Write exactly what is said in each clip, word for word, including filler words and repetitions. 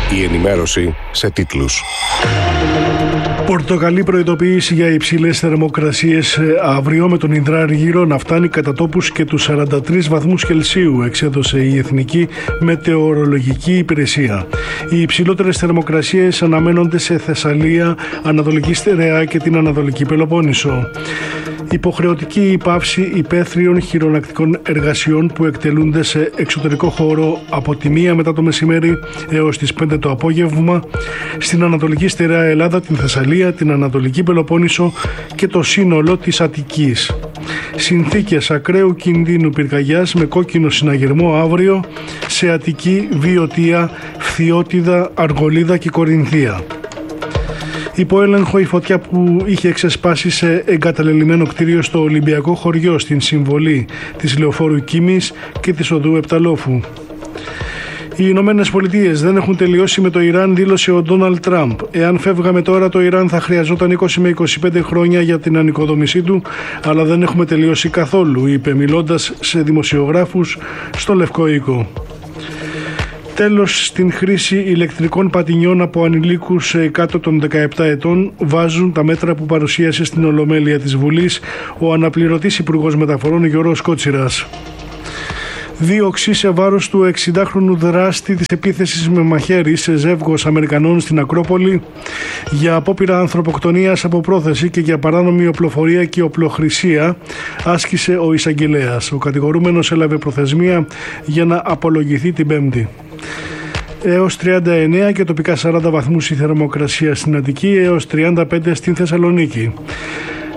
Η ενημέρωση σε τίτλους. Πορτοκαλί προειδοποίηση για υψηλές θερμοκρασίες αύριο, με τον υδράργυρο να φτάνει κατά τόπους και τους σαράντα τρεις βαθμούς Κελσίου, εξέδωσε η Εθνική Μετεωρολογική Υπηρεσία. Οι υψηλότερες θερμοκρασίες αναμένονται σε Θεσσαλία, Ανατολική Στερεά και την Ανατολική Πελοπόννησο. Υποχρεωτική υπάυση υπαίθριων χειρονακτικών εργασιών που εκτελούνται σε εξωτερικό χώρο από τη μία μετά το μεσημέρι έως τις πέντε το απόγευμα στην Ανατολική Στερεά Ελλάδα, την Θεσσαλία, την Ανατολική Πελοπόννησο και το σύνολο της Αττικής. Συνθήκες ακραίου κινδύνου πυρκαγιάς με κόκκινο συναγερμό αύριο σε Αττική, Βιωτία, Φθιώτιδα, Αργολίδα και Κορινθία. Υπό έλεγχο η φωτιά που είχε εξεσπάσει σε εγκαταλελειμμένο κτίριο στο Ολυμπιακό χωριό στην συμβολή της Λεωφόρου Κίμης και της οδού Επταλόφου. Οι Ηνωμένες Πολιτείες δεν έχουν τελειώσει με το Ιράν, δήλωσε ο Ντόναλντ Τραμπ. Εάν φεύγαμε τώρα, το Ιράν θα χρειαζόταν είκοσι με είκοσι πέντε χρόνια για την ανοικοδόμησή του, αλλά δεν έχουμε τελειώσει καθόλου, είπε μιλώντας σε δημοσιογράφους στο Λευκό Οίκο. Τέλος στην χρήση ηλεκτρικών πατινιών από ανηλίκους κάτω των δεκαεπτά ετών, βάζουν τα μέτρα που παρουσίασε στην Ολομέλεια της Βουλής ο αναπληρωτής Υπουργός Μεταφορών Γιώργος Κότσιρας. Δίωξη σε βάρος του εξηντάχρονου δράστη της επίθεσης με μαχαίρι σε ζεύγος Αμερικανών στην Ακρόπολη για απόπειρα ανθρωποκτονίας από πρόθεση και για παράνομη οπλοφορία και οπλοχρησία, άσκησε ο εισαγγελέας. Ο κατηγορούμενος έλαβε προθεσμία για να απολογηθεί την Πέμπτη. Έως τριάντα εννέα και τοπικά σαράντα βαθμούς η θερμοκρασία στην Αττική, έως τριάντα πέντε στην Θεσσαλονίκη.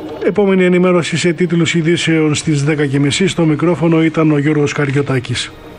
Επόμενη ενημέρωση σε τίτλους ειδήσεων στις δέκα και μισή. Στο μικρόφωνο ήταν ο Γιώργος Καριωτάκης.